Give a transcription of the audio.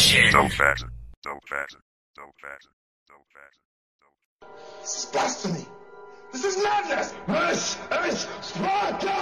Action! Don't fatten. Don't fatten. Don't fatten. Don't fatten. This is blasphemy! This is madness! This is Sparta!